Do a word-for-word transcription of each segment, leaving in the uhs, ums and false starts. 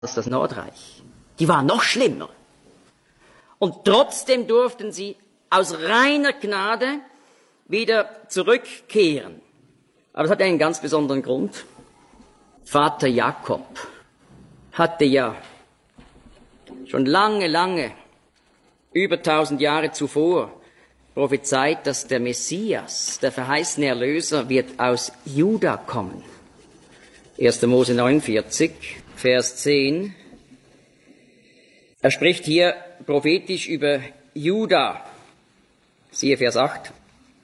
als das Nordreich. Die waren noch schlimmer. Und trotzdem durften sie aus reiner Gnade wieder zurückkehren. Aber es hat einen ganz besonderen Grund. Vater Jakob hatte ja schon lange, lange, über tausend Jahre zuvor, prophezeit, dass der Messias, der verheißene Erlöser, wird aus Juda kommen. erster Mose neunundvierzig, Vers zehn. Er spricht hier prophetisch über Juda. Siehe Vers acht.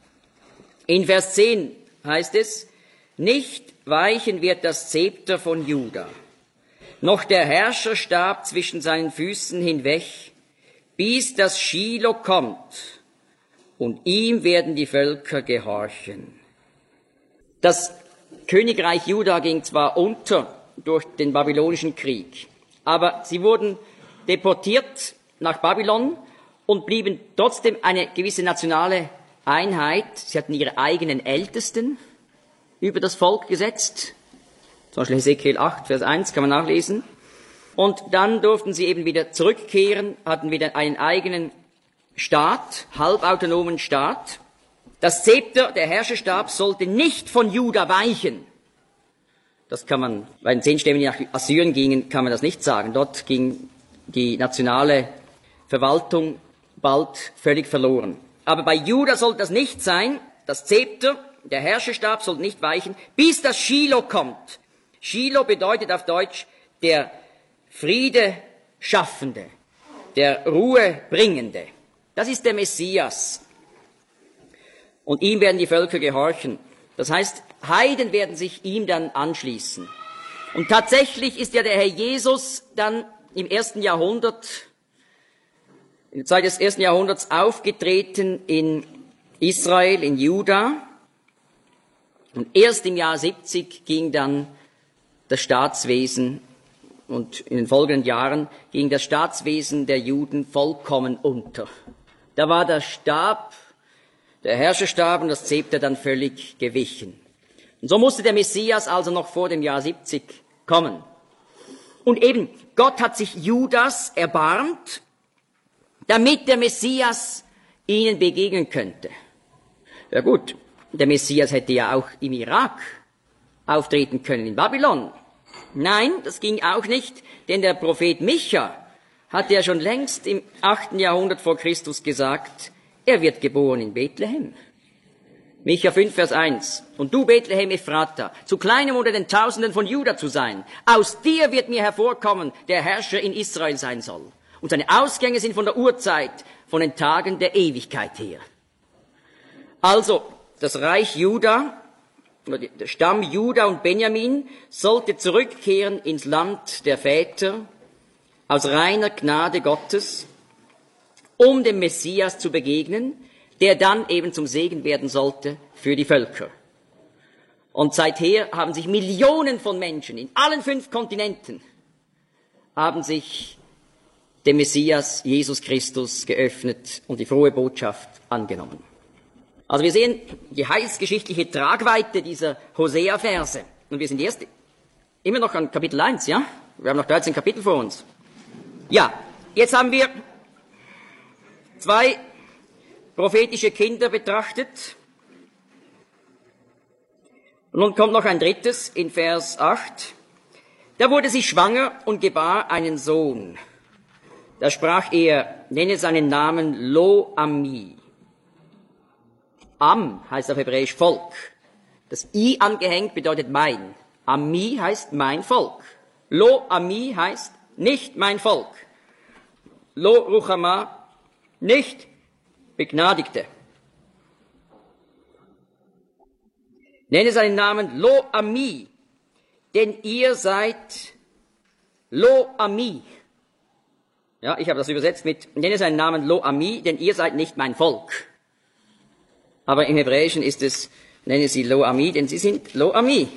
In Vers zehn heißt es, nicht weichen wird das Zepter von Juda, noch der Herrscherstab zwischen seinen Füßen hinweg, bis das Schilo kommt, und ihm werden die Völker gehorchen. Das Königreich Juda ging zwar unter durch den babylonischen Krieg, aber sie wurden deportiert nach Babylon und blieben trotzdem eine gewisse nationale Einheit. Sie hatten ihre eigenen Ältesten über das Volk gesetzt. Zum Beispiel Hesekiel acht, Vers eins kann man nachlesen. Und dann durften sie eben wieder zurückkehren, hatten wieder einen eigenen Staat, halbautonomen Staat. Das Zepter, der Herrscherstab, sollte nicht von Juda weichen. Das kann man, bei den zehn Stämmen, die nach Assyrien gingen, kann man das nicht sagen. Dort ging die nationale Verwaltung bald völlig verloren. Aber bei Juda sollte das nicht sein. Das Zepter, der Herrscherstab, sollte nicht weichen, bis das Schilo kommt. Schilo bedeutet auf Deutsch der Friede schaffende, der Ruhe bringende. Das ist der Messias. Und ihm werden die Völker gehorchen. Das heißt, Heiden werden sich ihm dann anschließen. Und tatsächlich ist ja der Herr Jesus dann im ersten Jahrhundert, in der Zeit des ersten Jahrhunderts aufgetreten in Israel, in Juda. Und erst im Jahr siebzig ging dann das Staatswesen, und in den folgenden Jahren ging das Staatswesen der Juden vollkommen unter. Da war der Stab, der Herrscherstab und das Zepter dann völlig gewichen. Und so musste der Messias also noch vor dem Jahr siebzig kommen. Und eben, Gott hat sich Judas erbarmt, damit der Messias ihnen begegnen könnte. Ja gut, der Messias hätte ja auch im Irak auftreten können, in Babylon. Nein, das ging auch nicht, denn der Prophet Micha hatte ja schon längst im achten Jahrhundert vor Christus gesagt, er wird geboren in Bethlehem. Micha fünf, Vers eins. Und du, Bethlehem Ephrata, zu kleinem unter den Tausenden von Juda zu sein, aus dir wird mir hervorkommen, der Herrscher in Israel sein soll. Und seine Ausgänge sind von der Urzeit, von den Tagen der Ewigkeit her. Also, das Reich Juda, der Stamm Juda und Benjamin, sollte zurückkehren ins Land der Väter, aus reiner Gnade Gottes, um dem Messias zu begegnen, der dann eben zum Segen werden sollte für die Völker. Und seither haben sich Millionen von Menschen in allen fünf Kontinenten haben sich dem Messias Jesus Christus geöffnet und die frohe Botschaft angenommen. Also wir sehen die heilsgeschichtliche Tragweite dieser Hosea-Verse. Und wir sind erst immer noch an Kapitel eins, ja? Wir haben noch dreizehn Kapitel vor uns. Ja, jetzt haben wir zwei prophetische Kinder betrachtet. Und nun kommt noch ein drittes in Vers acht. Da wurde sie schwanger und gebar einen Sohn. Da sprach er, nenne seinen Namen Lo-Ami. Am heißt auf Hebräisch Volk. Das I angehängt bedeutet mein. Ami heißt mein Volk. Lo-Ami heißt nicht mein Volk. Lo-Ruchama, nicht Begnadigte. Nenne seinen Namen Lo-Ami, denn ihr seid Lo-Ami. Ja, ich habe das übersetzt mit, nenne seinen Namen Lo-Ami, denn ihr seid nicht mein Volk. Aber im Hebräischen ist es, nenne sie Lo-Ami, denn sie sind Lo-Ami.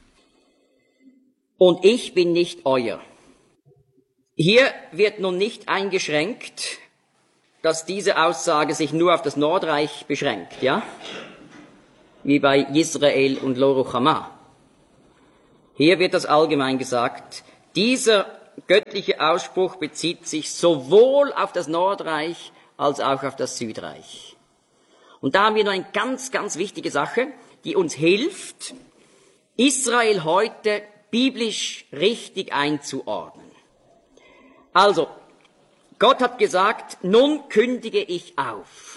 Und ich bin nicht euer. Hier wird nun nicht eingeschränkt, dass diese Aussage sich nur auf das Nordreich beschränkt, ja? Wie bei Israel und Lo-Ruchama. Hier wird das allgemein gesagt, dieser göttliche Ausspruch bezieht sich sowohl auf das Nordreich als auch auf das Südreich. Und da haben wir noch eine ganz, ganz wichtige Sache, die uns hilft, Israel heute biblisch richtig einzuordnen. Also, Gott hat gesagt, nun kündige ich auf.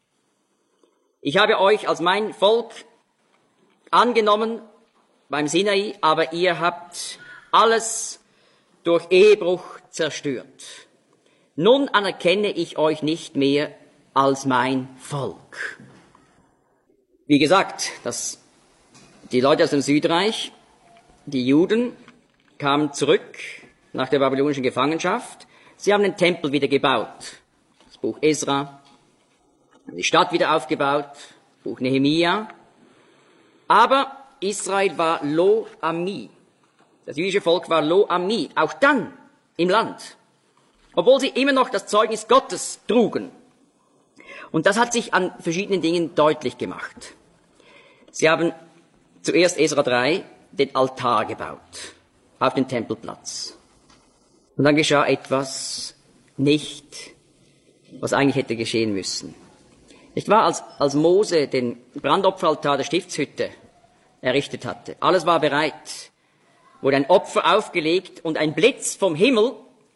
Ich habe euch als mein Volk angenommen beim Sinai, aber ihr habt alles durch Ehebruch zerstört. Nun anerkenne ich euch nicht mehr als mein Volk. Wie gesagt, das, die Leute aus dem Südreich, die Juden, kamen zurück nach der babylonischen Gefangenschaft. Sie haben den Tempel wieder gebaut. Das Buch Esra, die Stadt wieder aufgebaut, Buch Nehemia. Aber Israel war Lo Ami. Das jüdische Volk war Lo Ami, auch dann im Land. Obwohl sie immer noch das Zeugnis Gottes trugen. Und das hat sich an verschiedenen Dingen deutlich gemacht. Sie haben zuerst Esra drei den Altar gebaut, auf den Tempelplatz. Und dann geschah etwas nicht, was eigentlich hätte geschehen müssen. Nicht wahr, als, als Mose den Brandopferaltar der Stiftshütte errichtet hatte. Alles war bereit, wurde ein Opfer aufgelegt und ein Blitz vom Himmel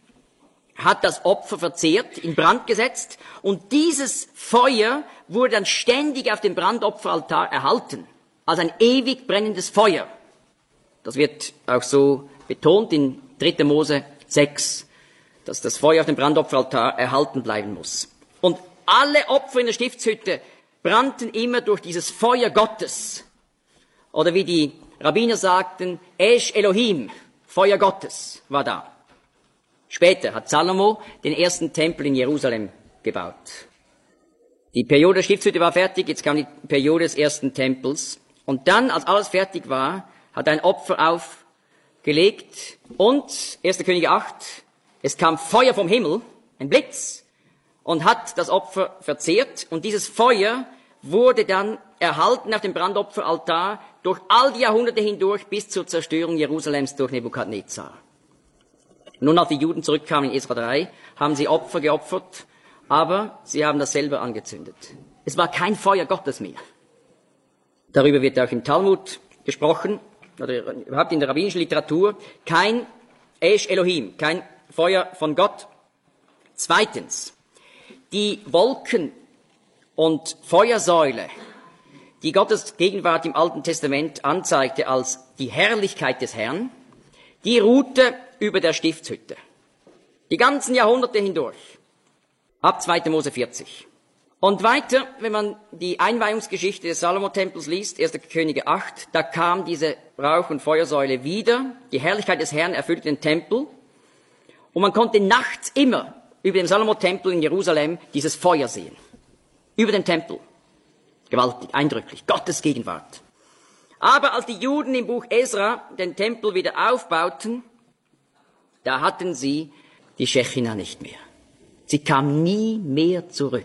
hat das Opfer verzehrt, in Brand gesetzt und dieses Feuer wurde dann ständig auf dem Brandopferaltar erhalten, als ein ewig brennendes Feuer. Das wird auch so betont in dritter Mose sechs, dass das Feuer auf dem Brandopferaltar erhalten bleiben muss. Und alle Opfer in der Stiftshütte brannten immer durch dieses Feuer Gottes. Oder wie die Rabbiner sagten, Esh Elohim, Feuer Gottes war da. Später hat Salomo den ersten Tempel in Jerusalem gebaut. Die Periode der Stiftshütte war fertig, jetzt kam die Periode des ersten Tempels. Und dann, als alles fertig war, hat er ein Opfer aufgelegt und, erster Könige acht, es kam Feuer vom Himmel, ein Blitz, und hat das Opfer verzehrt. Und dieses Feuer wurde dann erhalten auf dem Brandopferaltar durch all die Jahrhunderte hindurch bis zur Zerstörung Jerusalems durch Nebukadnezar. Nun, als die Juden zurückkamen in Esra drei, haben sie Opfer geopfert, aber sie haben das selber angezündet. Es war kein Feuer Gottes mehr. Darüber wird auch im Talmud gesprochen, oder überhaupt in der rabbinischen Literatur, kein Esh Elohim, kein Feuer von Gott. Zweitens, die Wolken- und Feuersäule, die Gottes Gegenwart im Alten Testament anzeigte als die Herrlichkeit des Herrn, die ruhte über der Stiftshütte. Die ganzen Jahrhunderte hindurch. Ab zweiter Mose vierzig. Und weiter, wenn man die Einweihungsgeschichte des Salomo-Tempels liest, erster Könige acht, da kam diese Rauch- und Feuersäule wieder. Die Herrlichkeit des Herrn erfüllte den Tempel. Und man konnte nachts immer über dem Salomo-Tempel in Jerusalem dieses Feuer sehen. Über dem Tempel. Gewaltig, eindrücklich. Gottes Gegenwart. Aber als die Juden im Buch Esra den Tempel wieder aufbauten, da hatten sie die Schechina nicht mehr. Sie kam nie mehr zurück.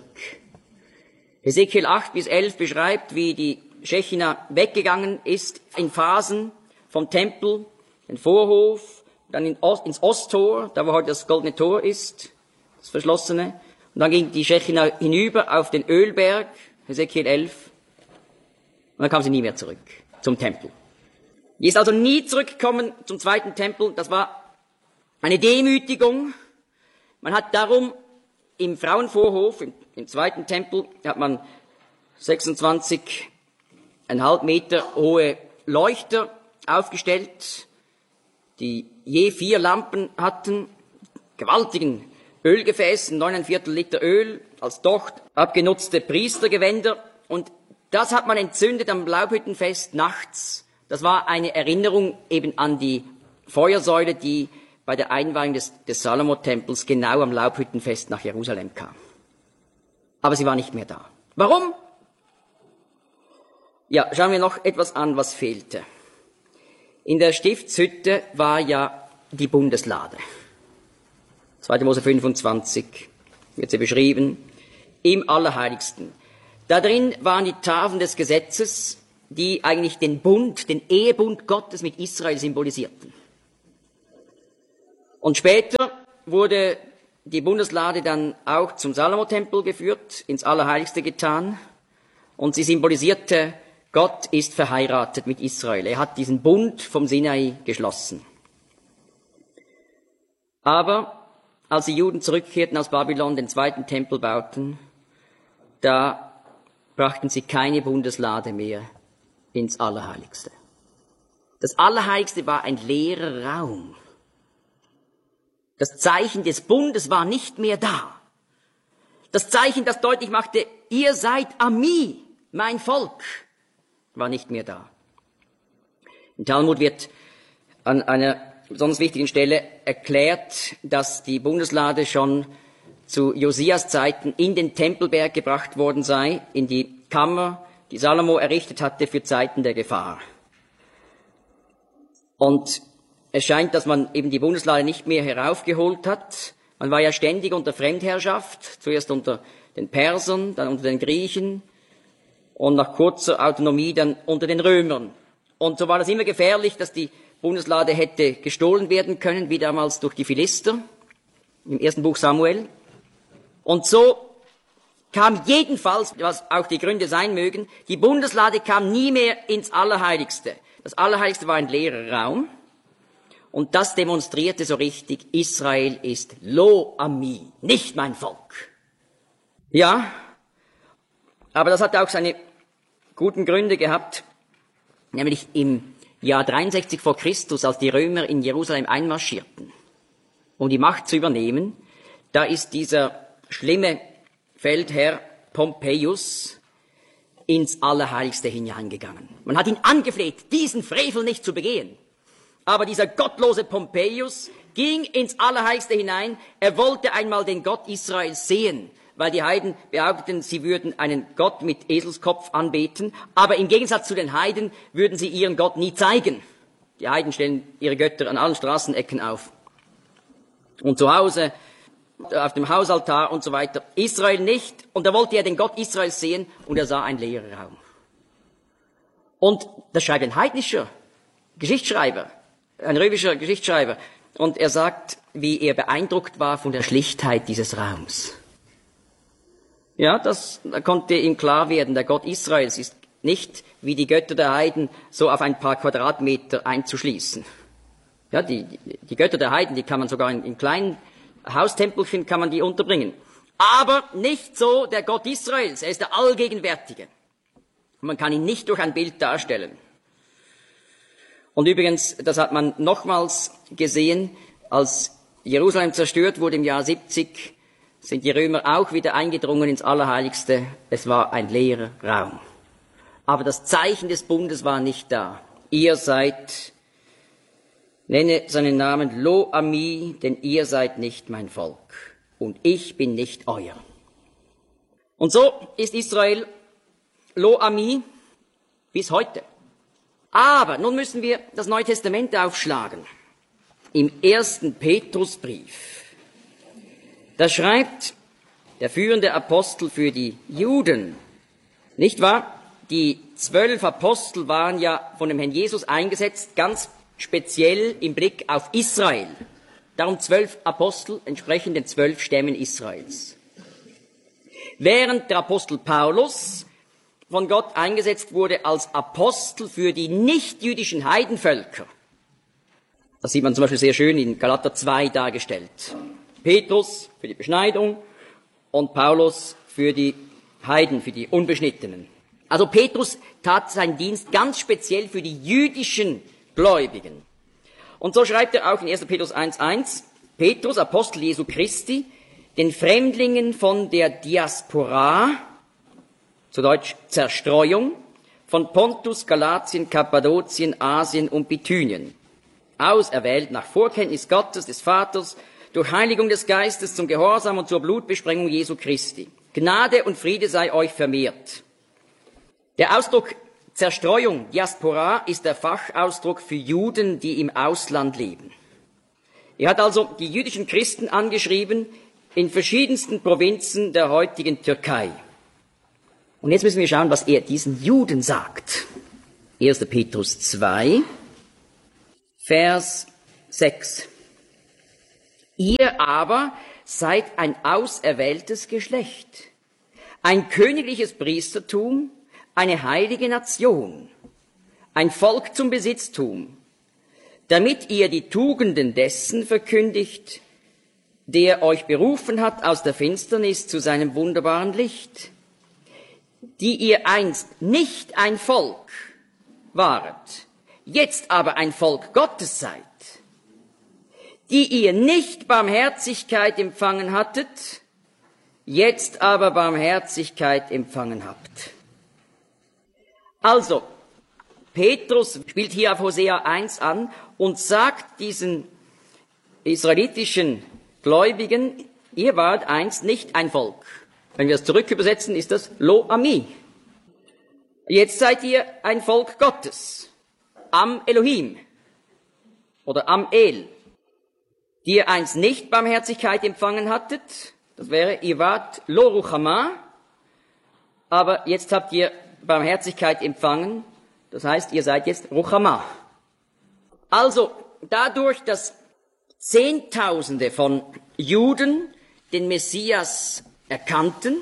Hesekiel acht bis elf beschreibt, wie die Schechina weggegangen ist in Phasen vom Tempel, den Vorhof, dann in Ost, ins Osttor, da wo heute das goldene Tor ist, das verschlossene. Und dann ging die Schechina hinüber auf den Ölberg, Hesekiel elf. Und dann kam sie nie mehr zurück zum Tempel. Die ist also nie zurückgekommen zum zweiten Tempel. Das war eine Demütigung. Man hat darum im Frauenvorhof, im, im zweiten Tempel, hat man sechsundzwanzig Komma fünf Meter hohe Leuchter aufgestellt, die je vier Lampen hatten, gewaltigen Ölgefäßen, neuneinviertel Liter Öl, als Docht, abgenutzte Priestergewänder. Und das hat man entzündet am Laubhüttenfest nachts. Das war eine Erinnerung eben an die Feuersäule, die bei der Einweihung des, des Salomo-Tempels genau am Laubhüttenfest nach Jerusalem kam. Aber sie war nicht mehr da. Warum? Ja, schauen wir noch etwas an, was fehlte. In der Stiftshütte war ja die Bundeslade. zweiter Mose fünfundzwanzig wird sie beschrieben. Im Allerheiligsten. Da drin waren die Tafeln des Gesetzes, die eigentlich den Bund, den Ehebund Gottes mit Israel symbolisierten. Und später wurde die Bundeslade dann auch zum Salomo-Tempel geführt, ins Allerheiligste getan. Und sie symbolisierte, Gott ist verheiratet mit Israel. Er hat diesen Bund vom Sinai geschlossen. Aber als die Juden zurückkehrten aus Babylon, den zweiten Tempel bauten, da brachten sie keine Bundeslade mehr ins Allerheiligste. Das Allerheiligste war ein leerer Raum. Das Zeichen des Bundes war nicht mehr da. Das Zeichen, das deutlich machte, ihr seid Ami, mein Volk, war nicht mehr da. Im Talmud wird an einer besonders wichtigen Stelle erklärt, dass die Bundeslade schon zu Josias Zeiten in den Tempelberg gebracht worden sei, in die Kammer, die Salomo errichtet hatte für Zeiten der Gefahr. Und es scheint, dass man eben die Bundeslade nicht mehr heraufgeholt hat. Man war ja ständig unter Fremdherrschaft, zuerst unter den Persern, dann unter den Griechen und nach kurzer Autonomie dann unter den Römern. Und so war das immer gefährlich, dass die Bundeslade hätte gestohlen werden können, wie damals durch die Philister im ersten Buch Samuel. Und so kam jedenfalls, was auch die Gründe sein mögen, die Bundeslade kam nie mehr ins Allerheiligste. Das Allerheiligste war ein leerer Raum. Und das demonstrierte so richtig, Israel ist Lo Ami, nicht mein Volk. Ja, aber das hat auch seine guten Gründe gehabt, nämlich im Jahr dreiundsechzig vor Christus, als die Römer in Jerusalem einmarschierten, um die Macht zu übernehmen, da ist dieser schlimme Feldherr Pompeius ins Allerheiligste hineingegangen. Man hat ihn angefleht, diesen Frevel nicht zu begehen. Aber dieser gottlose Pompeius ging ins Allerheiligste hinein. Er wollte einmal den Gott Israels sehen, weil die Heiden behaupteten, sie würden einen Gott mit Eselskopf anbeten. Aber im Gegensatz zu den Heiden würden sie ihren Gott nie zeigen. Die Heiden stellen ihre Götter an allen Straßenecken auf. Und zu Hause, auf dem Hausaltar und so weiter. Israel nicht. Und da wollte er den Gott Israels sehen und er sah einen leeren Raum. Und das schreibt ein heidnischer Geschichtsschreiber. Ein römischer Geschichtsschreiber, und er sagt, wie er beeindruckt war von der Schlichtheit dieses Raums. Ja, das da konnte ihm klar werden, der Gott Israels ist nicht wie die Götter der Heiden so auf ein paar Quadratmeter einzuschließen. Ja, die, die, die Götter der Heiden, die kann man sogar in, in kleinen Haustempelchen kann man die unterbringen. Aber nicht so der Gott Israels, er ist der Allgegenwärtige. Man kann ihn nicht durch ein Bild darstellen. Und übrigens, das hat man nochmals gesehen, als Jerusalem zerstört wurde im Jahr siebzig, sind die Römer auch wieder eingedrungen ins Allerheiligste. Es war ein leerer Raum. Aber das Zeichen des Bundes war nicht da. Ihr seid, nenne seinen Namen Lo Ami, denn ihr seid nicht mein Volk. Und ich bin nicht euer. Und so ist Israel Lo Ami bis heute. Aber nun müssen wir das Neue Testament aufschlagen. Im ersten Petrusbrief. Da schreibt der führende Apostel für die Juden. Nicht wahr? Die zwölf Apostel waren ja von dem Herrn Jesus eingesetzt, ganz speziell im Blick auf Israel. Darum zwölf Apostel entsprechen den zwölf Stämmen Israels. Während der Apostel Paulus von Gott eingesetzt wurde als Apostel für die nichtjüdischen Heidenvölker. Das sieht man zum Beispiel sehr schön in Galater zwei dargestellt. Petrus für die Beschneidung und Paulus für die Heiden, für die Unbeschnittenen. Also Petrus tat seinen Dienst ganz speziell für die jüdischen Gläubigen. Und so schreibt er auch in erster Petrus eins eins, Petrus, Apostel Jesu Christi, den Fremdlingen von der Diaspora, zu Deutsch Zerstreuung, von Pontus, Galatien, Kappadokien, Asien und Bithynien. Auserwählt nach Vorkenntnis Gottes, des Vaters, durch Heiligung des Geistes zum Gehorsam und zur Blutbesprengung Jesu Christi. Gnade und Friede sei euch vermehrt. Der Ausdruck Zerstreuung, Diaspora, ist der Fachausdruck für Juden, die im Ausland leben. Er hat also die jüdischen Christen angeschrieben in verschiedensten Provinzen der heutigen Türkei. Und jetzt müssen wir schauen, was er diesen Juden sagt. erster Petrus zwei, Vers sechs. Ihr aber seid ein auserwähltes Geschlecht, ein königliches Priestertum, eine heilige Nation, ein Volk zum Besitztum, damit ihr die Tugenden dessen verkündigt, der euch berufen hat aus der Finsternis zu seinem wunderbaren Licht, die ihr einst nicht ein Volk waret, jetzt aber ein Volk Gottes seid, die ihr nicht Barmherzigkeit empfangen hattet, jetzt aber Barmherzigkeit empfangen habt. Also, Petrus spielt hier auf Hosea eins an und sagt diesen israelitischen Gläubigen, ihr wart einst nicht ein Volk. Wenn wir es zurückübersetzen, ist das Lo Ami. Jetzt seid ihr ein Volk Gottes, Am Elohim oder Am El, die ihr einst nicht Barmherzigkeit empfangen hattet. Das wäre, ihr wart Lo Ruchama, aber jetzt habt ihr Barmherzigkeit empfangen. Das heißt, ihr seid jetzt Ruchama. Also, dadurch, dass Zehntausende von Juden den Messias erkannten,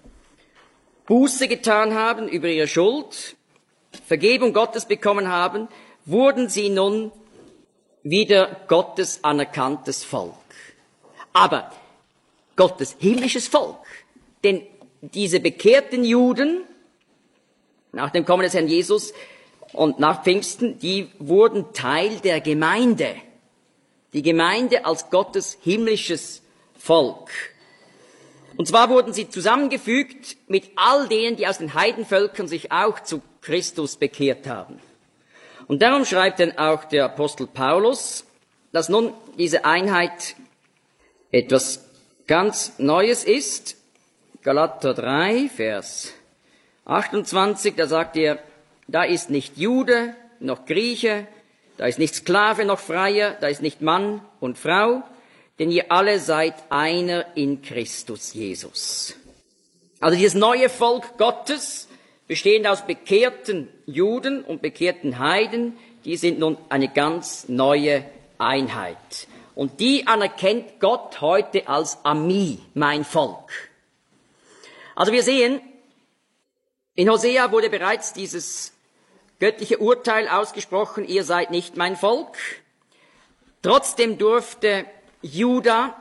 Buße getan haben über ihre Schuld, Vergebung Gottes bekommen haben, wurden sie nun wieder Gottes anerkanntes Volk. Aber Gottes himmlisches Volk. Denn diese bekehrten Juden, nach dem Kommen des Herrn Jesus und nach Pfingsten, die wurden Teil der Gemeinde. Die Gemeinde als Gottes himmlisches Volk. Und zwar wurden sie zusammengefügt mit all denen, die aus den Heidenvölkern sich auch zu Christus bekehrt haben. Und darum schreibt dann auch der Apostel Paulus, dass nun diese Einheit etwas ganz Neues ist. Galater drei, Vers achtundzwanzig, da sagt er, da ist nicht Jude noch Grieche, da ist nicht Sklave noch Freier, da ist nicht Mann und Frau, denn ihr alle seid einer in Christus Jesus. Also dieses neue Volk Gottes, bestehend aus bekehrten Juden und bekehrten Heiden, die sind nun eine ganz neue Einheit. Und die anerkennt Gott heute als Ami, mein Volk. Also wir sehen, in Hosea wurde bereits dieses göttliche Urteil ausgesprochen, ihr seid nicht mein Volk. Trotzdem durfte Juda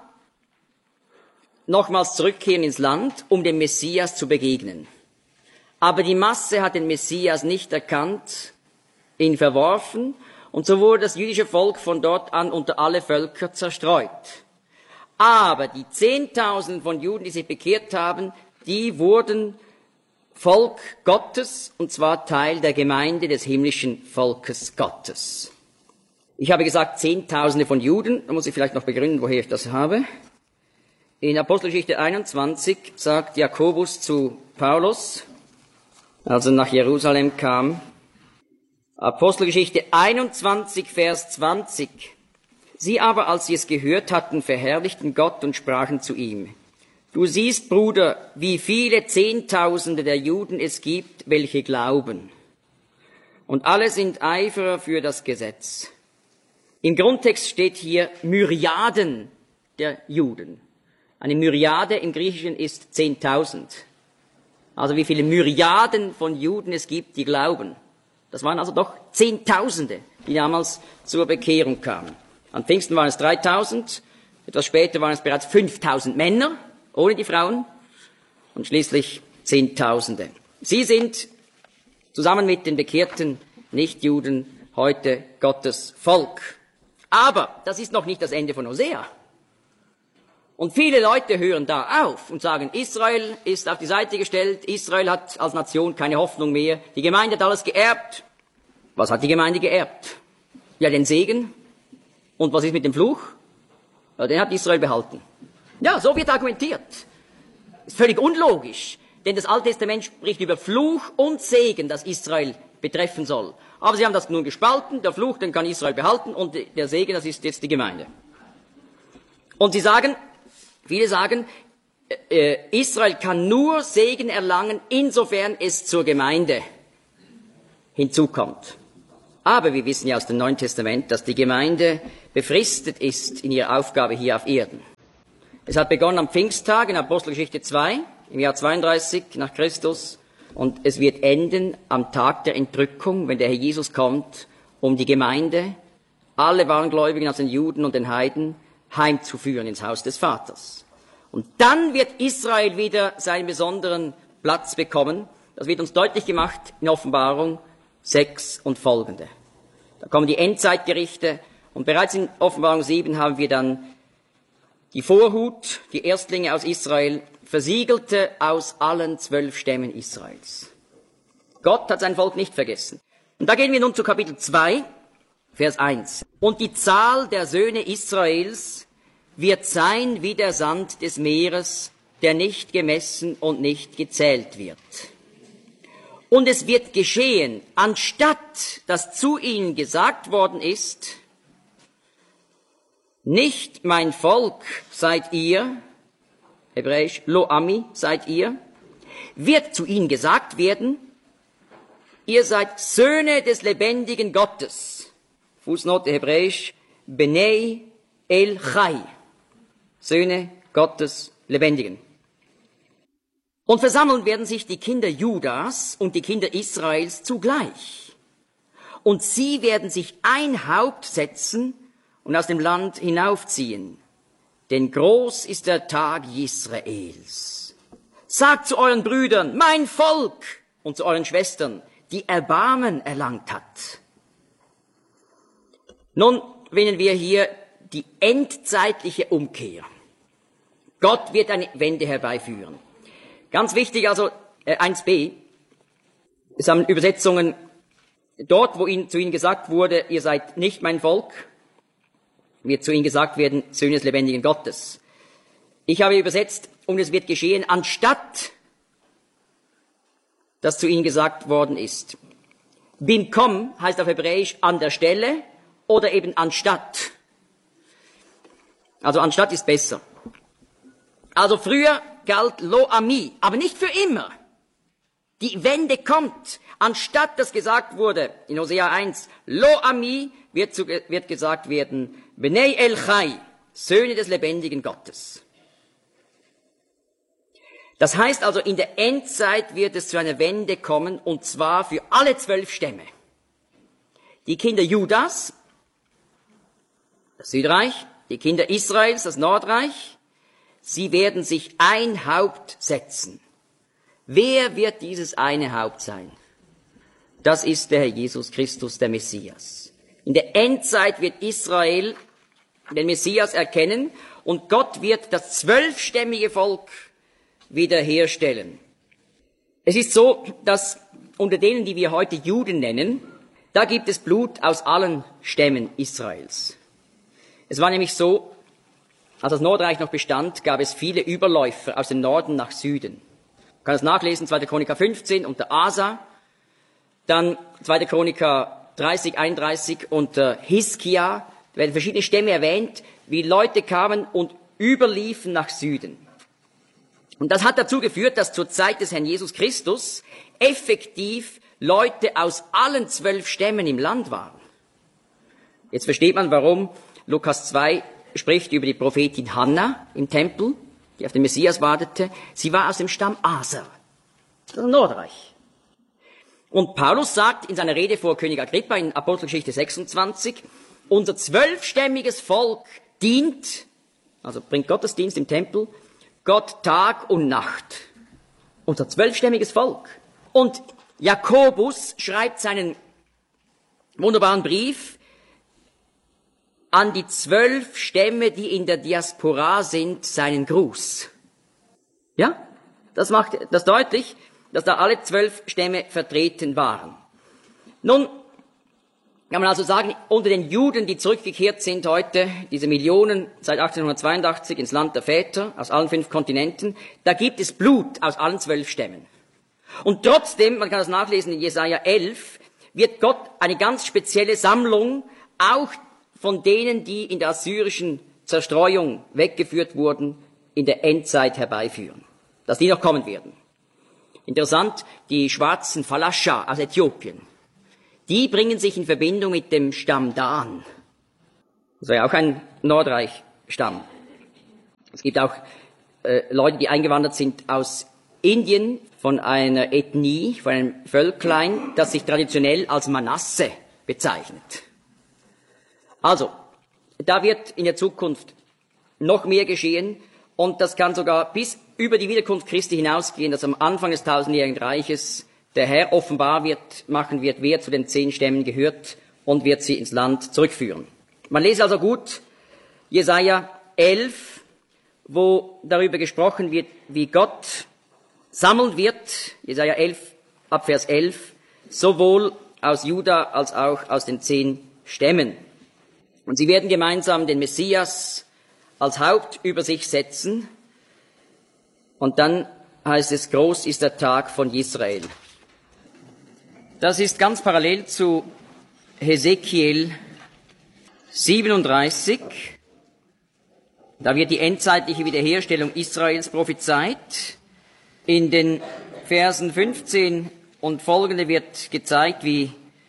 nochmals zurückkehren ins Land, um dem Messias zu begegnen. Aber die Masse hat den Messias nicht erkannt, ihn verworfen, und so wurde das jüdische Volk von dort an unter alle Völker zerstreut. Aber die Zehntausend von Juden, die sich bekehrt haben, die wurden Volk Gottes, und zwar Teil der Gemeinde des himmlischen Volkes Gottes. Ich habe gesagt, Zehntausende von Juden, da muss ich vielleicht noch begründen, woher ich das habe. In Apostelgeschichte einundzwanzig sagt Jakobus zu Paulus, als er nach Jerusalem kam, Apostelgeschichte einundzwanzig, Vers zwanzig. Sie aber, als sie es gehört hatten, verherrlichten Gott und sprachen zu ihm, du siehst, Bruder, wie viele Zehntausende der Juden es gibt, welche glauben. Und alle sind Eiferer für das Gesetz. Im Grundtext steht hier Myriaden der Juden. Eine Myriade im Griechischen ist zehntausend. Also wie viele Myriaden von Juden es gibt, die glauben. Das waren also doch Zehntausende, die damals zur Bekehrung kamen. An Pfingsten waren es dreitausend, etwas später waren es bereits fünftausend Männer, ohne die Frauen, und schließlich Zehntausende. Sie sind zusammen mit den bekehrten Nichtjuden heute Gottes Volk. Aber das ist noch nicht das Ende von Hosea. Und viele Leute hören da auf und sagen, Israel ist auf die Seite gestellt, Israel hat als Nation keine Hoffnung mehr, die Gemeinde hat alles geerbt. Was hat die Gemeinde geerbt? Ja, den Segen. Und was ist mit dem Fluch? Ja, den hat Israel behalten. Ja, so wird argumentiert. Ist völlig unlogisch, denn das Alte Testament spricht über Fluch und Segen, das Israel betreffen soll. Aber sie haben das nun gespalten, der Fluch, den kann Israel behalten, und der Segen, das ist jetzt die Gemeinde. Und sie sagen, viele sagen, äh, Israel kann nur Segen erlangen, insofern es zur Gemeinde hinzukommt. Aber wir wissen ja aus dem Neuen Testament, dass die Gemeinde befristet ist in ihrer Aufgabe hier auf Erden. Es hat begonnen am Pfingsttag in Apostelgeschichte zwei, im Jahr zweiunddreißig nach Christus, und es wird enden am Tag der Entrückung, wenn der Herr Jesus kommt, um die Gemeinde, alle Wahrengläubigen, also den Juden und den Heiden, heimzuführen ins Haus des Vaters. Und dann wird Israel wieder seinen besonderen Platz bekommen. Das wird uns deutlich gemacht in Offenbarung sechs und folgende. Da kommen die Endzeitgerichte und bereits in Offenbarung sieben haben wir dann die Vorhut, die Erstlinge aus Israel, Versiegelte aus allen zwölf Stämmen Israels. Gott hat sein Volk nicht vergessen. Und da gehen wir nun zu Kapitel zwei, Vers eins. Und die Zahl der Söhne Israels wird sein wie der Sand des Meeres, der nicht gemessen und nicht gezählt wird. Und es wird geschehen, anstatt dass zu ihnen gesagt worden ist, nicht mein Volk seid ihr, hebräisch Lo Ami seid ihr, wird zu ihnen gesagt werden, ihr seid Söhne des lebendigen Gottes. Fußnote hebräisch, Benei El Chai, Söhne Gottes Lebendigen. Und versammeln werden sich die Kinder Judas und die Kinder Israels zugleich. Und sie werden sich ein Haupt setzen und aus dem Land hinaufziehen. Denn groß ist der Tag Israels. Sagt zu euren Brüdern, mein Volk, und zu euren Schwestern, die Erbarmen erlangt hat. Nun wählen wir hier die endzeitliche Umkehr. Gott wird eine Wende herbeiführen. Ganz wichtig, also äh, eins b, es haben Übersetzungen, dort, wo ihnen, zu ihnen gesagt wurde, ihr seid nicht mein Volk, wird zu ihnen gesagt werden, Söhne des lebendigen Gottes. Ich habe übersetzt, und es wird geschehen, anstatt, dass zu ihnen gesagt worden ist. Bimkom heißt auf Hebräisch an der Stelle oder eben anstatt. Also anstatt ist besser. Also früher galt Lo Ami, aber nicht für immer. Die Wende kommt. Anstatt dass gesagt wurde, in Hosea eins, Lo Ami, wird, zu, wird gesagt werden, Benei El Chai, Söhne des lebendigen Gottes. Das heißt also, in der Endzeit wird es zu einer Wende kommen, und zwar für alle zwölf Stämme. Die Kinder Judas, das Südreich, die Kinder Israels, das Nordreich, sie werden sich ein Haupt setzen. Wer wird dieses eine Haupt sein? Das ist der Herr Jesus Christus, der Messias. In der Endzeit wird Israel den Messias erkennen und Gott wird das zwölfstämmige Volk wiederherstellen. Es ist so, dass unter denen, die wir heute Juden nennen, da gibt es Blut aus allen Stämmen Israels. Es war nämlich so, als das Nordreich noch bestand, gab es viele Überläufer aus dem Norden nach Süden. Man kann das nachlesen, zweiter Chroniker fünfzehn unter Asa, dann zweiter Chroniker dreißig, einunddreißig unter Hiskia, da werden verschiedene Stämme erwähnt, wie Leute kamen und überliefen nach Süden. Und das hat dazu geführt, dass zur Zeit des Herrn Jesus Christus effektiv Leute aus allen zwölf Stämmen im Land waren. Jetzt versteht man, warum Lukas zwei spricht über die Prophetin Hannah im Tempel, die auf den Messias wartete. Sie war aus dem Stamm Aser, das Nordreich. Und Paulus sagt in seiner Rede vor König Agrippa in Apostelgeschichte sechsundzwanzig, unser zwölfstämmiges Volk dient, also bringt Gottesdienst im Tempel, Gott Tag und Nacht. Unser zwölfstämmiges Volk. Und Jakobus schreibt seinen wunderbaren Brief an die zwölf Stämme, die in der Diaspora sind, seinen Gruß. Ja, das macht das deutlich, dass da alle zwölf Stämme vertreten waren. Nun kann man also sagen, unter den Juden, die zurückgekehrt sind heute, diese Millionen seit achtzehnhundertzweiundachtzig ins Land der Väter, aus allen fünf Kontinenten, da gibt es Blut aus allen zwölf Stämmen. Und trotzdem, man kann das nachlesen in Jesaja elf, wird Gott eine ganz spezielle Sammlung auch von denen, die in der assyrischen Zerstreuung weggeführt wurden, in der Endzeit herbeiführen. Dass die noch kommen werden. Interessant, die schwarzen Falascha aus Äthiopien, die bringen sich in Verbindung mit dem Stamm Dan. Das wäre auch ein Nordreichstamm. Es gibt auch äh, Leute, die eingewandert sind aus Indien, von einer Ethnie, von einem Völklein, das sich traditionell als Manasse bezeichnet. Also, da wird in der Zukunft noch mehr geschehen und das kann sogar bis über die Wiederkunft Christi hinausgehen, dass am Anfang des tausendjährigen Reiches der Herr offenbar wird, machen wird, wer zu den zehn Stämmen gehört und wird sie ins Land zurückführen. Man lese also gut Jesaja elf, wo darüber gesprochen wird, wie Gott sammeln wird, Jesaja elf, ab Vers elf, sowohl aus Juda als auch aus den zehn Stämmen. Und sie werden gemeinsam den Messias als Haupt über sich setzen. Und dann heißt es, groß ist der Tag von Israel. Das ist ganz parallel zu Hesekiel siebenunddreißig. Da wird die endzeitliche Wiederherstellung Israels prophezeit. In den Versen fünfzehn und folgende wird gezeigt, wie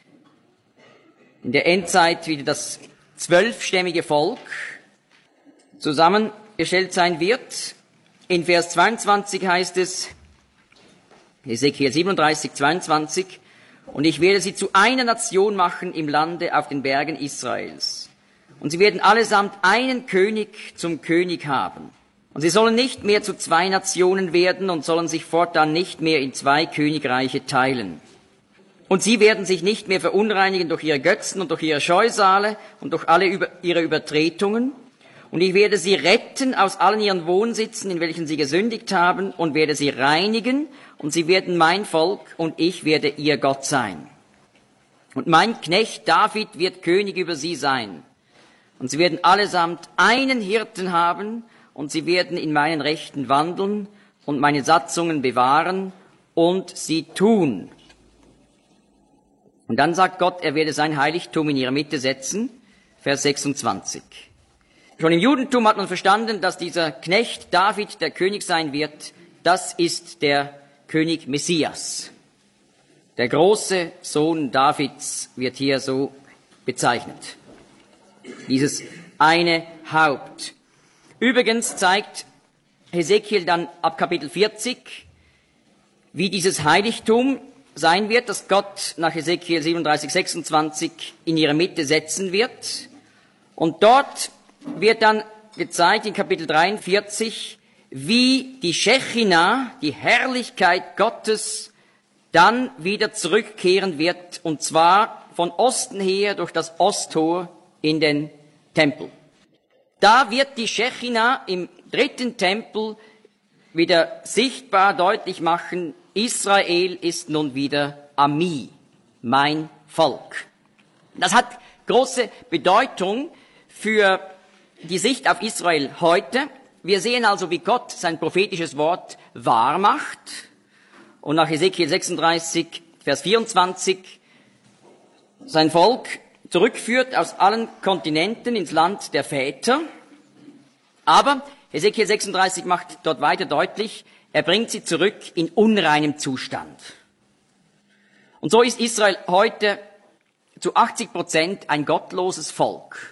in der Endzeit wieder das zwölfstämmige Volk zusammengestellt sein wird. In Vers zweiundzwanzig heißt es, Hesekiel siebenunddreißig, zweiundzwanzig, und ich werde sie zu einer Nation machen im Lande auf den Bergen Israels. Und sie werden allesamt einen König zum König haben. Und sie sollen nicht mehr zu zwei Nationen werden und sollen sich fortan nicht mehr in zwei Königreiche teilen. Und sie werden sich nicht mehr verunreinigen durch ihre Götzen und durch ihre Scheusale und durch alle über, ihre Übertretungen. Und ich werde sie retten aus allen ihren Wohnsitzen, in welchen sie gesündigt haben, und werde sie reinigen, und sie werden mein Volk, und ich werde ihr Gott sein. Und mein Knecht David wird König über sie sein. Und sie werden allesamt einen Hirten haben, und sie werden in meinen Rechten wandeln und meine Satzungen bewahren und sie tun. Und dann sagt Gott, er werde sein Heiligtum in ihre Mitte setzen, Vers sechsundzwanzig. Schon im Judentum hat man verstanden, dass dieser Knecht David der König sein wird. Das ist der König Messias. Der große Sohn Davids wird hier so bezeichnet. Dieses eine Haupt. Übrigens zeigt Hesekiel dann ab Kapitel vierzig, wie dieses Heiligtum sein wird, das Gott nach Hesekiel siebenunddreißig, sechsundzwanzig in ihre Mitte setzen wird. Und dort wird dann gezeigt in Kapitel dreiundvierzig, wie die Schechina, die Herrlichkeit Gottes, dann wieder zurückkehren wird, und zwar von Osten her durch das Osttor in den Tempel. Da wird die Schechina im dritten Tempel wieder sichtbar deutlich machen, Israel ist nun wieder Ami, mein Volk. Das hat große Bedeutung für die Sicht auf Israel heute. Wir sehen also, wie Gott sein prophetisches Wort wahr macht. Und nach Hesekiel sechsunddreißig, Vers vierundzwanzig, sein Volk zurückführt aus allen Kontinenten ins Land der Väter. Aber Hesekiel sechsunddreißig macht dort weiter deutlich, er bringt sie zurück in unreinem Zustand. Und so ist Israel heute zu achtzig Prozent ein gottloses Volk.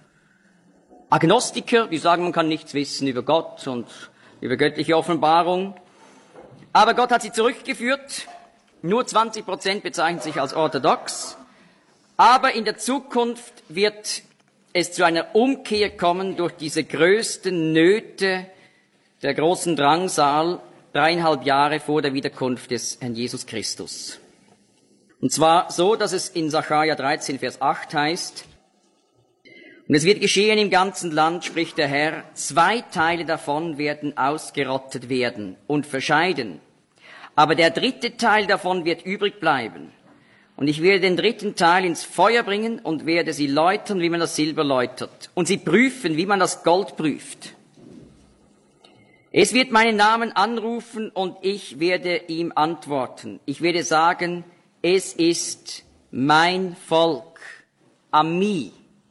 Agnostiker, die sagen, man kann nichts wissen über Gott und über göttliche Offenbarung. Aber Gott hat sie zurückgeführt. Nur zwanzig Prozent bezeichnen sich als orthodox. Aber in der Zukunft wird es zu einer Umkehr kommen durch diese größten Nöte der großen Drangsal, dreieinhalb Jahre vor der Wiederkunft des Herrn Jesus Christus. Und zwar so, dass es in Sacharja dreizehn, Vers acht heißt, und es wird geschehen im ganzen Land, spricht der Herr, zwei Teile davon werden ausgerottet werden und verscheiden. Aber der dritte Teil davon wird übrig bleiben. Und ich werde den dritten Teil ins Feuer bringen und werde sie läutern, wie man das Silber läutert. Und sie prüfen, wie man das Gold prüft. Es wird meinen Namen anrufen und ich werde ihm antworten. Ich werde sagen, es ist mein Volk, Ami.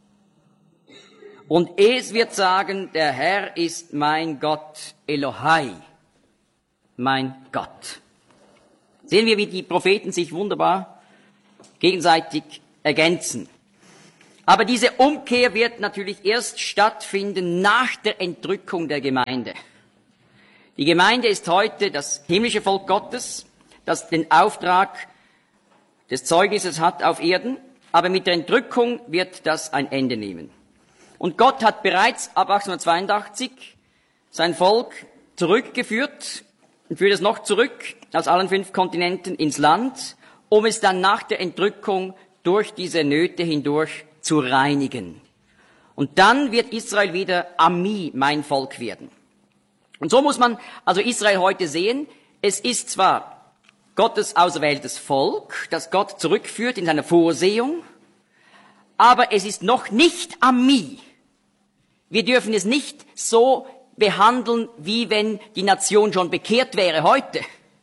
Und es wird sagen, der Herr ist mein Gott, Elohai, mein Gott. Sehen wir, wie die Propheten sich wunderbar gegenseitig ergänzen. Aber diese Umkehr wird natürlich erst stattfinden nach der Entrückung der Gemeinde. Die Gemeinde ist heute das himmlische Volk Gottes, das den Auftrag des Zeugnisses hat auf Erden, aber mit der Entrückung wird das ein Ende nehmen. Und Gott hat bereits ab achtzehnhundertzweiundachtzig sein Volk zurückgeführt und führt es noch zurück aus allen fünf Kontinenten ins Land, um es dann nach der Entrückung durch diese Nöte hindurch zu reinigen. Und dann wird Israel wieder Ami, mein Volk, werden. Und so muss man also Israel heute sehen. Es ist zwar Gottes auserwähltes Volk, das Gott zurückführt in seiner Vorsehung, aber es ist noch nicht Ami. Wir dürfen es nicht so behandeln, wie wenn die Nation schon bekehrt wäre heute.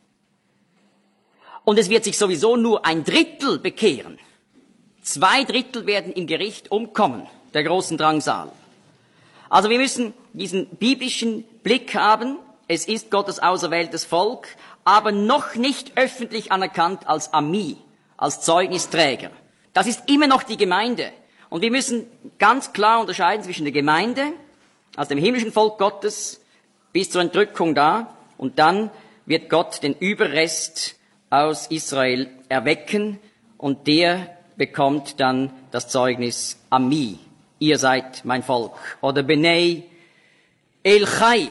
Und es wird sich sowieso nur ein Drittel bekehren. Zwei Drittel werden im Gericht umkommen, der großen Drangsal. Also wir müssen diesen biblischen Blick haben. Es ist Gottes auserwähltes Volk, aber noch nicht öffentlich anerkannt als Ami, als Zeugnisträger. Das ist immer noch die Gemeinde. Und wir müssen ganz klar unterscheiden zwischen der Gemeinde, als dem himmlischen Volk Gottes, bis zur Entrückung da, und dann wird Gott den Überrest aus Israel erwecken, und der bekommt dann das Zeugnis Ami. Ihr seid mein Volk. Oder Benei El Chai,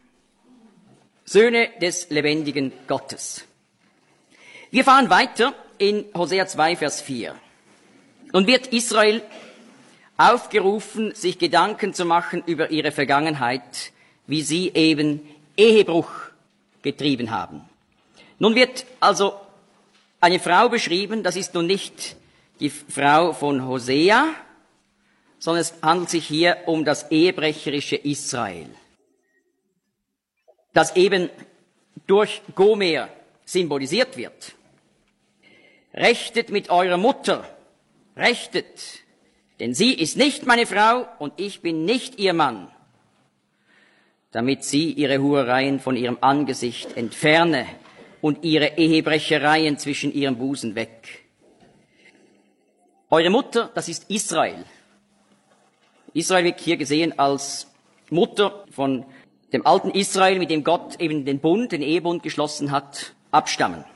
Söhne des lebendigen Gottes. Wir fahren weiter in Hosea zwei, Vers vier. Nun wird Israel aufgerufen, sich Gedanken zu machen über ihre Vergangenheit, wie sie eben Ehebruch getrieben haben. Nun wird also eine Frau beschrieben, das ist nun nicht die Frau von Hosea, sondern es handelt sich hier um das ehebrecherische Israel, das eben durch Gomer symbolisiert wird. Rechtet mit eurer Mutter, rechtet, denn sie ist nicht meine Frau und ich bin nicht ihr Mann, damit sie ihre Hurereien von ihrem Angesicht entferne und ihre Ehebrechereien zwischen ihrem Busen weg. Eure Mutter, das ist Israel. Israel wird hier gesehen als Mutter von dem alten Israel, mit dem Gott eben den Bund, den Ehebund geschlossen hat, abstammen.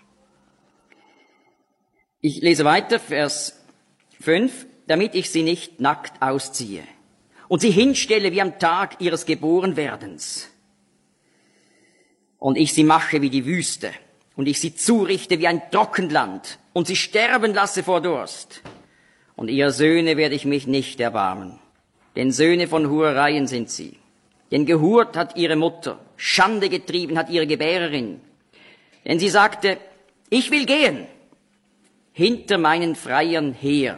Ich lese weiter, Vers fünf. Damit ich sie nicht nackt ausziehe und sie hinstelle wie am Tag ihres Geborenwerdens. Und ich sie mache wie die Wüste und ich sie zurichte wie ein Trockenland und sie sterben lasse vor Durst. Und ihrer Söhne werde ich mich nicht erbarmen, denn Söhne von Hurereien sind sie. Denn gehurt hat ihre Mutter, Schande getrieben hat ihre Gebärerin. Denn sie sagte, ich will gehen, hinter meinen Freiern her.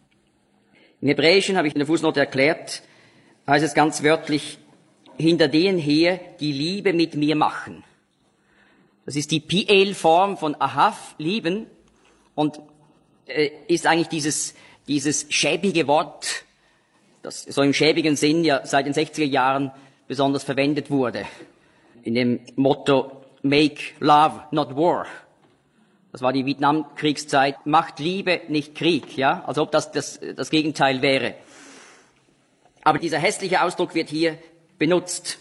Im Hebräischen, habe ich in der Fußnote erklärt, heißt es ganz wörtlich, hinter denen her, die Liebe mit mir machen. Das ist die Piel-Form von Ahav, lieben, und äh, ist eigentlich dieses, dieses schäbige Wort, das so im schäbigen Sinn ja seit den sechziger Jahren besonders verwendet wurde, in dem Motto Make Love, not War. Das war die Vietnamkriegszeit. Macht Liebe, nicht Krieg, ja? Als ob das, das das Gegenteil wäre. Aber dieser hässliche Ausdruck wird hier benutzt.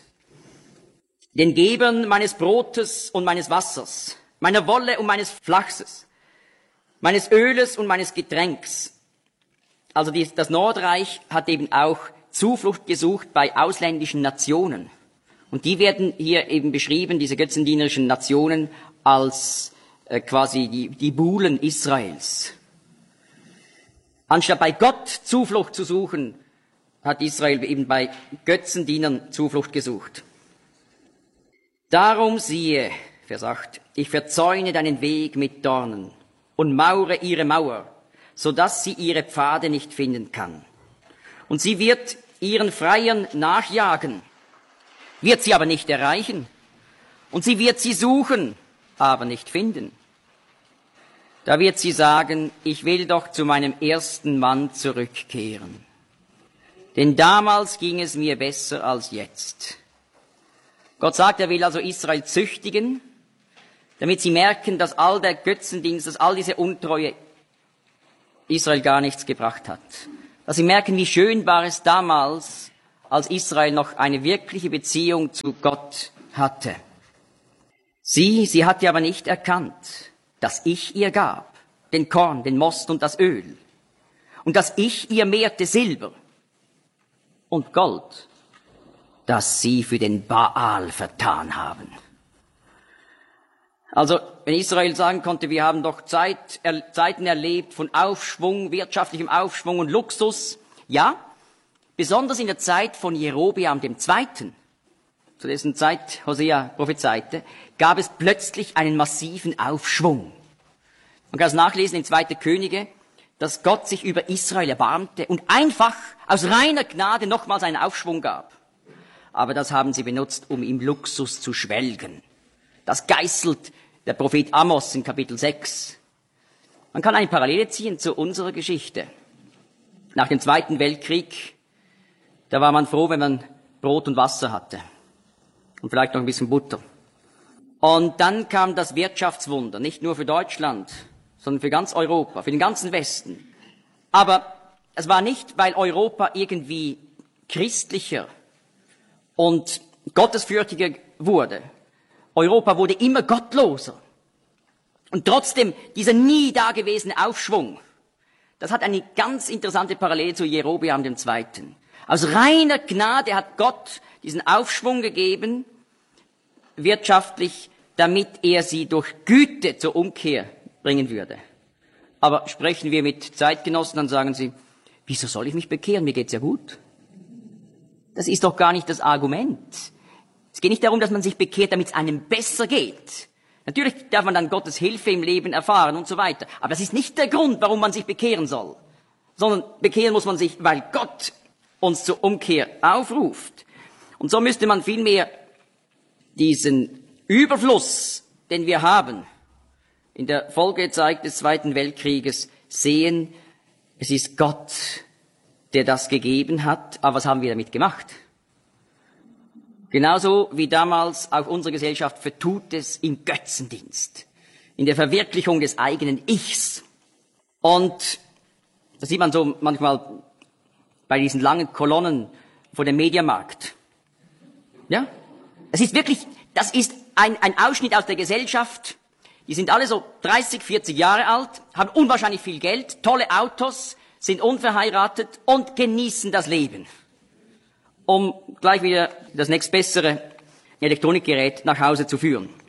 Den Gebern meines Brotes und meines Wassers, meiner Wolle und meines Flachses, meines Öles und meines Getränks. Also die, das Nordreich hat eben auch Zuflucht gesucht bei ausländischen Nationen. Und die werden hier eben beschrieben, diese götzendienerischen Nationen, als quasi die, die Buhlen Israels. Anstatt bei Gott Zuflucht zu suchen, hat Israel eben bei Götzendienern Zuflucht gesucht. Darum siehe, Vers acht, ich verzäune deinen Weg mit Dornen und maure ihre Mauer, so dass sie ihre Pfade nicht finden kann. Und sie wird ihren Freiern nachjagen, wird sie aber nicht erreichen. Und sie wird sie suchen, aber nicht finden. Da wird sie sagen, ich will doch zu meinem ersten Mann zurückkehren. Denn damals ging es mir besser als jetzt. Gott sagt, er will also Israel züchtigen, damit sie merken, dass all der Götzendienst, dass all diese Untreue Israel gar nichts gebracht hat. dass Sie merken, wie schön war es damals, als Israel noch eine wirkliche Beziehung zu Gott hatte. Sie, sie hatte aber nicht erkannt, dass ich ihr gab, den Korn, den Most und das Öl, und dass ich ihr mehrte Silber und Gold, das sie für den Baal vertan haben. Also, wenn Israel sagen konnte, wir haben doch Zeit, er, Zeiten erlebt von Aufschwung, wirtschaftlichem Aufschwung und Luxus, ja, besonders in der Zeit von Jerobeam dem Zweiten, zu dessen Zeit Hosea prophezeite, gab es plötzlich einen massiven Aufschwung. Man kann es nachlesen in zweite Könige, dass Gott sich über Israel erbarmte und einfach aus reiner Gnade nochmals einen Aufschwung gab. Aber das haben sie benutzt, um im Luxus zu schwelgen. Das geißelt der Prophet Amos in Kapitel sechs. Man kann eine Parallele ziehen zu unserer Geschichte. Nach dem Zweiten Weltkrieg, da war man froh, wenn man Brot und Wasser hatte. Und vielleicht noch ein bisschen Butter. Und dann kam das Wirtschaftswunder, nicht nur für Deutschland, sondern für ganz Europa, für den ganzen Westen. Aber es war nicht, weil Europa irgendwie christlicher und gottesfürchtiger wurde. Europa wurde immer gottloser. Und trotzdem dieser nie dagewesene Aufschwung, das hat eine ganz interessante Parallele zu Jerobeam dem Zweiten. Aus reiner Gnade hat Gott diesen Aufschwung gegeben, wirtschaftlich, damit er sie durch Güte zur Umkehr bringen würde. Aber sprechen wir mit Zeitgenossen, dann sagen sie, wieso soll ich mich bekehren? Mir geht's ja gut. Das ist doch gar nicht das Argument. Es geht nicht darum, dass man sich bekehrt, damit es einem besser geht. Natürlich darf man dann Gottes Hilfe im Leben erfahren und so weiter. Aber das ist nicht der Grund, warum man sich bekehren soll. Sondern bekehren muss man sich, weil Gott uns zur Umkehr aufruft. Und so müsste man vielmehr diesen Überfluss, den wir haben, in der Folgezeit des Zweiten Weltkrieges sehen, es ist Gott, der das gegeben hat, aber was haben wir damit gemacht? Genauso wie damals auch unsere Gesellschaft vertut es im Götzendienst, in der Verwirklichung des eigenen Ichs. Und das sieht man so manchmal bei diesen langen Kolonnen vor dem Mediamarkt. Ja? Es ist wirklich, das ist ein, ein Ausschnitt aus der Gesellschaft. Die sind alle so dreißig, vierzig Jahre alt, haben unwahrscheinlich viel Geld, tolle Autos, sind unverheiratet und genießen das Leben, um gleich wieder das nächstbessere Elektronikgerät nach Hause zu führen.